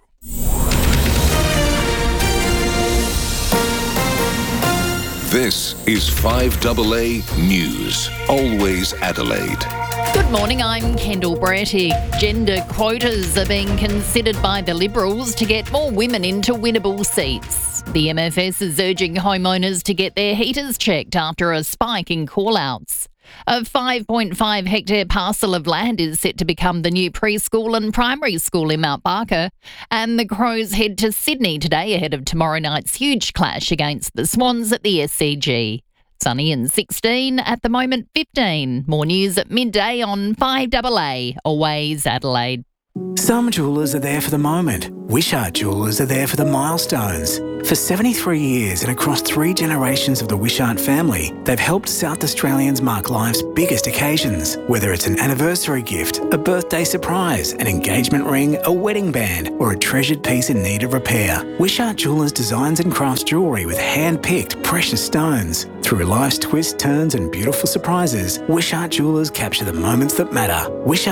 This is 5AA News. Always Adelaide. Good morning, I'm Kendall Brettig. Gender quotas are being considered by the Liberals to get more women into winnable seats. The MFS is urging homeowners to get their heaters checked after a spike in call-outs. A 5.5 hectare parcel of land is set to become the new preschool and primary school in Mount Barker. And the Crows head to Sydney today ahead of tomorrow night's huge clash against the Swans at the SCG. Sunny and 16, at the moment 15. More news at midday on 5AA, Always Adelaide. Some jewellers are there for the moment. Wishart Jewellers are there for the milestones. For 73 years and across 3 generations of the Wishart family, they've helped South Australians mark life's biggest occasions. Whether it's an anniversary gift, a birthday surprise, an engagement ring, a wedding band, or a treasured piece in need of repair, Wishart Jewellers designs and crafts jewellery with hand-picked precious stones. Through life's twists, turns and beautiful surprises, Wishart Jewellers capture the moments that matter.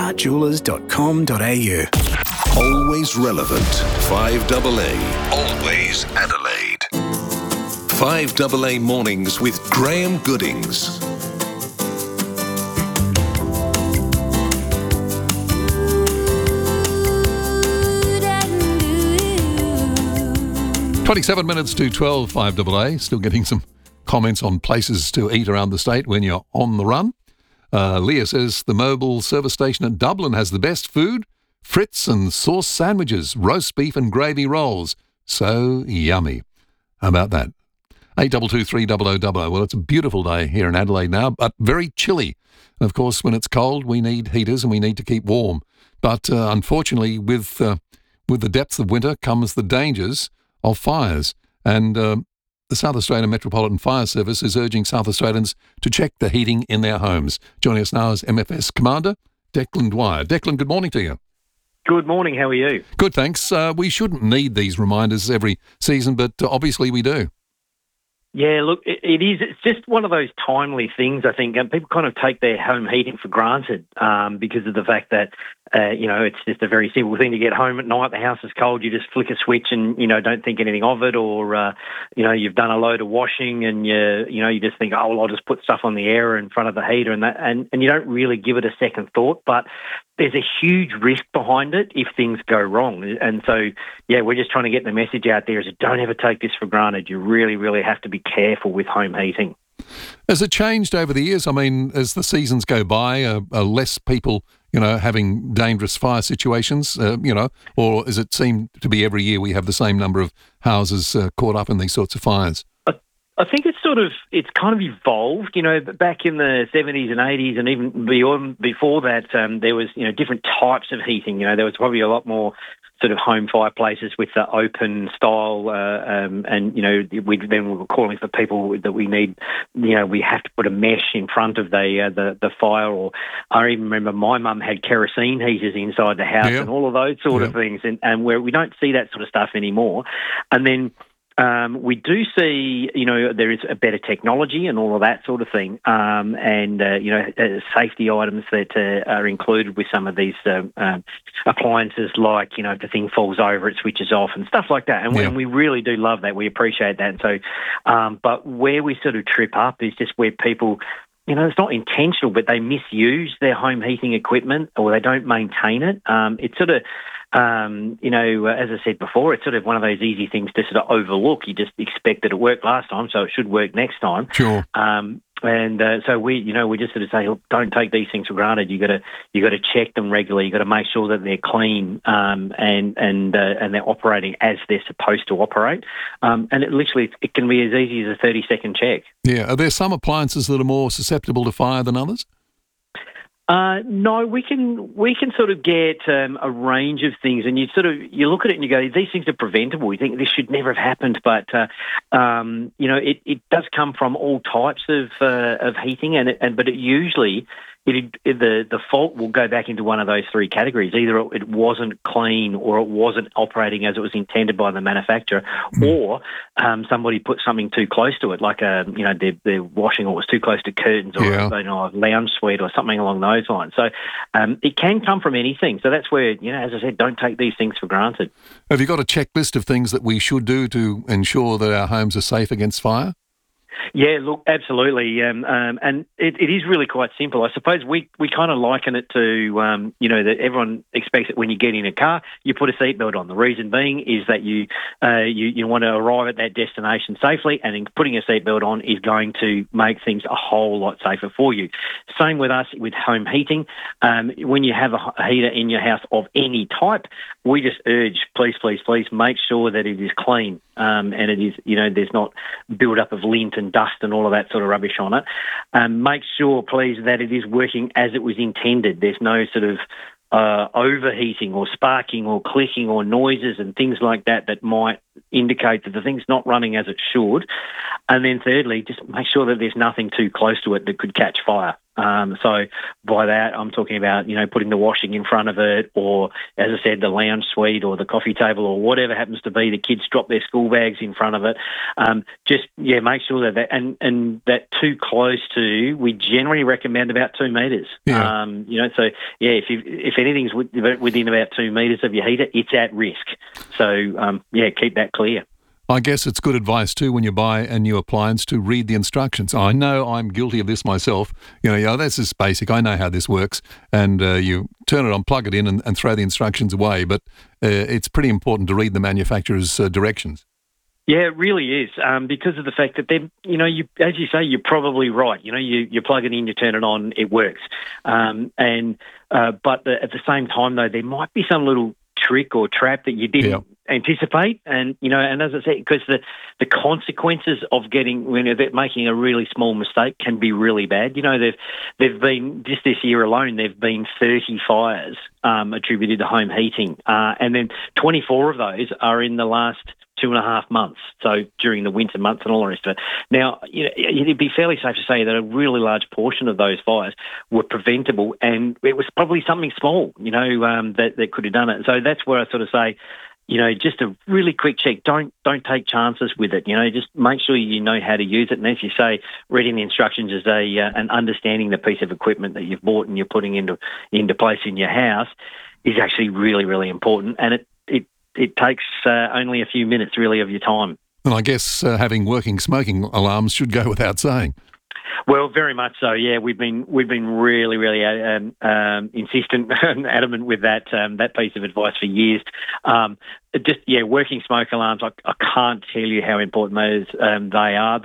wishartjewellers.com.au. Always relevant. 5AA. Always Adelaide. 5AA Mornings with Graham Goodings. "27 minutes to 12, 5AA. Still getting some comments on places to eat around the state when you're on the run. Leah says the mobile service station at Dublin has the best food, Fritz and sauce sandwiches, roast beef and gravy rolls. So yummy. How about that? 82230000. Well, it's a beautiful day here in Adelaide now, but very chilly. And of course, when it's cold, we need heaters and we need to keep warm. But unfortunately, with the depths of winter comes the dangers of fires. And the South Australian Metropolitan Fire Service is urging South Australians to check the heating in their homes. Joining us now is MFS Commander Declan Dwyer. Declan, good morning to you. Good morning. How are you? Good, thanks. We shouldn't need these reminders every season, but obviously we do. Yeah, look, it is. It's just one of those timely things, I think. People kind of take their home heating for granted because of the fact that, it's just a very simple thing to get home at night. The house is cold. You just flick a switch and, don't think anything of it. Or, you've done a load of washing and, you just think, oh, well, I'll just put stuff on the air in front of the heater and that. And you don't really give it a second thought. But there's a huge risk behind it if things go wrong. And so, yeah, we're just trying to get the message out there is don't ever take this for granted. You really, really have to be careful with home heating. Has it changed over the years? I mean, as the seasons go by, are less people, having dangerous fire situations, or does it seem to be every year we have the same number of houses caught up in these sorts of fires? I think it's kind of evolved, back in the 70s and 80s and even before that, there was, different types of heating. There was probably a lot more sort of home fireplaces with the open style, and we were calling for people that we need, we have to put a mesh in front of the fire. Or I even remember my mum had kerosene heaters inside the house and all of those sort of things, and where we don't see that sort of stuff anymore. And then we do see, there is a better technology and all of that sort of thing, and safety items that are included with some of these appliances, like, if the thing falls over, it switches off and stuff like that. And we really do love that. We appreciate that. And so, but where we sort of trip up is just where people, it's not intentional, but they misuse their home heating equipment or they don't maintain it. It's sort of, as I said before, it's sort of one of those easy things to sort of overlook. You just expect that it worked last time, so it should work next time. Sure. So we just sort of say, look, don't take these things for granted. You got to check them regularly. You got to make sure that they're clean, and they're operating as they're supposed to operate. And it can be as easy as a 30-second check. Yeah. Are there some appliances that are more susceptible to fire than others? No, we can sort of get a range of things, and you look at it and you go, these things are preventable. You think this should never have happened, but it does come from all types of heating, but it usually. The fault will go back into one of those three categories. Either it wasn't clean, or it wasn't operating as it was intended by the manufacturer, or somebody put something too close to it, like they're washing, or it was too close to curtains, or a lounge suite, or something along those lines. So it can come from anything. So that's where, as I said, don't take these things for granted. Have you got a checklist of things that we should do to ensure that our homes are safe against fire? Yeah, look, absolutely, and it is really quite simple. I suppose we kind of liken it to, that everyone expects that when you get in a car, you put a seatbelt on. The reason being is that you want to arrive at that destination safely, and in putting a seatbelt on is going to make things a whole lot safer for you. Same with us with home heating. When you have a heater in your house of any type, we just urge, please make sure that it is clean, and it is, there's not build up of lint and dust and all of that sort of rubbish on it. Make sure, please, that it is working as it was intended. There's no sort of overheating or sparking or clicking or noises and things like that that might indicate that the thing's not running as it should. And then thirdly, just make sure that there's nothing too close to it that could catch fire. So by that, I'm talking about, putting the washing in front of it, or, as I said, the lounge suite or the coffee table or whatever happens to be. The kids drop their school bags in front of it. Make sure that and that too close to, we generally recommend about 2 metres. Yeah. If anything's within about 2 metres of your heater, it's at risk. So, keep that clear. I guess it's good advice too when you buy a new appliance to read the instructions. I know I'm guilty of this myself. This is basic. I know how this works. And you turn it on, plug it in and throw the instructions away. But it's pretty important to read the manufacturer's directions. Yeah, it really is, because of the fact that then, as you say, you're probably right. You plug it in, you turn it on, it works. But at the same time, though, there might be some little trick or trap that you didn't anticipate, and as I said, because the consequences of making a really small mistake can be really bad. They've been, just this year alone, there've been 30 fires attributed to home heating, and then 24 of those are in the last 2.5 months, so during the winter months and all the rest of it. Now, it'd be fairly safe to say that a really large portion of those fires were preventable, and it was probably something small, that could have done it. So that's where I sort of say, just a really quick check. Don't take chances with it. Just make sure you know how to use it. And as you say, reading the instructions is and understanding the piece of equipment that you've bought and you're putting into place in your house is actually really, really important. And it takes only a few minutes, really, of your time. And I guess having working smoking alarms should go without saying. Well, very much so. Yeah, we've been really, really insistent and adamant with that piece of advice for years. Working smoke alarms. I can't tell you how important those they are.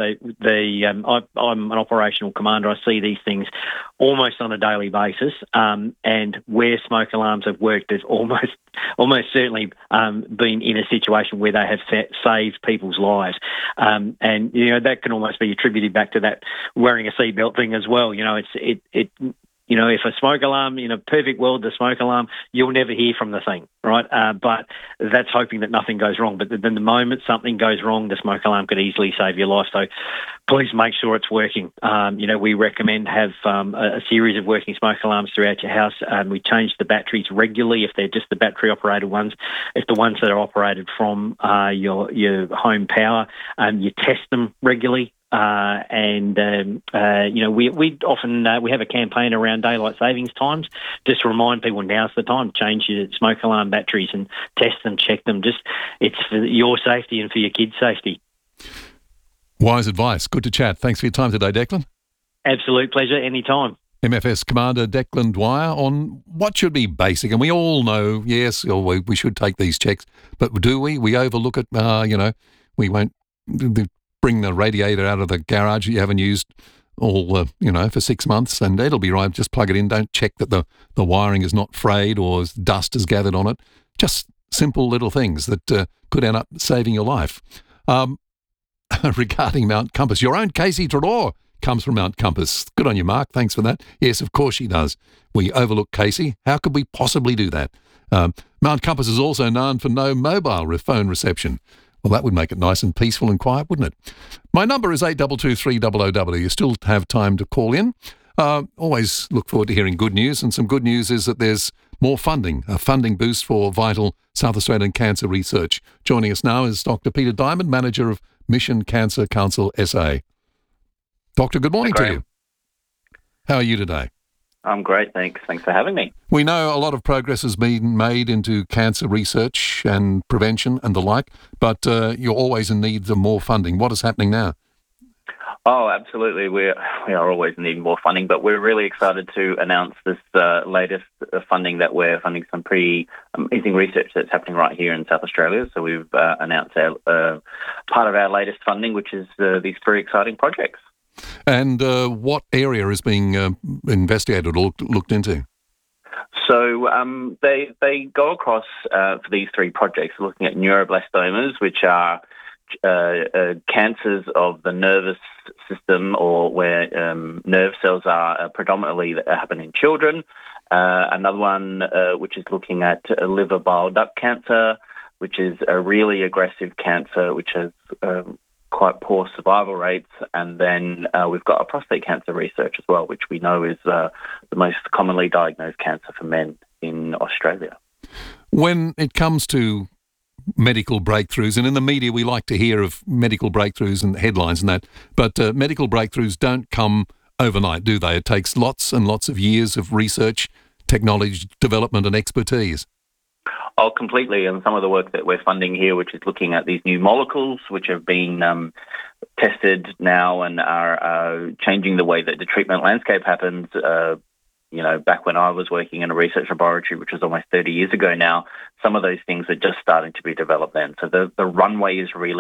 I'm an operational commander. I see these things almost on a daily basis. And where smoke alarms have worked, there's almost certainly been in a situation where they have saved people's lives. And that can almost be attributed back to that wearing a seatbelt thing as well. If a smoke alarm, in a perfect world, the smoke alarm, you'll never hear from the thing, right? But that's hoping that nothing goes wrong. But then the moment something goes wrong, the smoke alarm could easily save your life. So please make sure it's working. We recommend have a series of working smoke alarms throughout your house. We change the batteries regularly if they're just the battery-operated ones. If the ones that are operated from your home power, you test them regularly. We often have a campaign around daylight savings times just to remind people now's the time to change your smoke alarm batteries and test them, check them. It's for your safety and for your kids' safety. Wise advice. Good to chat. Thanks for your time today, Declan. Absolute pleasure. Anytime. MFS Commander Declan Dwyer on what should be basic. And we all know, yes, we should take these checks, but do we? We overlook it. We won't bring the radiator out of the garage that you haven't used for 6 months, and it'll be right. Just plug it in. Don't check that the wiring is not frayed or dust has gathered on it. Just simple little things that could end up saving your life. Regarding Mount Compass, your own Casey Treloar comes from Mount Compass. Good on you, Mark. Thanks for that. Yes, of course she does. We overlook Casey. How could we possibly do that? Mount Compass is also known for no mobile phone reception. Well, that would make it nice and peaceful and quiet, wouldn't it? My number is 822300. You still have time to call in. Always look forward to hearing good news, and some good news is that there's more funding, a funding boost for vital South Australian cancer research. Joining us now is Dr. Peter Diamond, Manager of Mission Cancer Council SA. Doctor, good morning to you. How are you today? I'm great, thanks. Thanks for having me. We know a lot of progress has been made into cancer research and prevention and the like, but you're always in need of more funding. What is happening now? Oh, absolutely. We are always in need of more funding, but we're really excited to announce this latest funding that we're funding some pretty amazing research that's happening right here in South Australia. So we've announced our part of our latest funding, which is these very exciting projects. And what area is being investigated or looked into? So they go across for these three projects, looking at neuroblastomas, which are cancers of the nervous system, or where nerve cells are predominantly that happen in children. Another one which is looking at liver bile duct cancer, which is a really aggressive cancer which has quite poor survival rates. And then we've got a prostate cancer research as well, which we know is the most commonly diagnosed cancer for men in Australia. When it comes to medical breakthroughs, and in the media we like to hear of medical breakthroughs and headlines and that, but medical breakthroughs don't come overnight, do they? It takes lots and lots of years of research, technology development and expertise. Oh, completely. And some of the work that we're funding here, which is looking at these new molecules, which have been tested now and are changing the way that the treatment landscape happens. Back when I was working in a research laboratory, which was almost 30 years ago now, some of those things are just starting to be developed then. So the runway is really